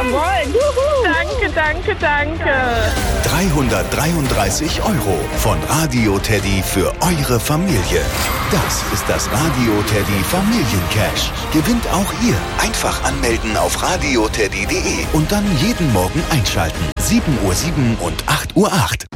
Jawohl. Danke, danke, danke. 333 € von Radio Teddy für eure Familie. Das ist das Radio Teddy Familiencash. Gewinnt auch ihr. Einfach anmelden auf radioteddy.de und dann jeden Morgen einschalten. 7:07 und 8:08.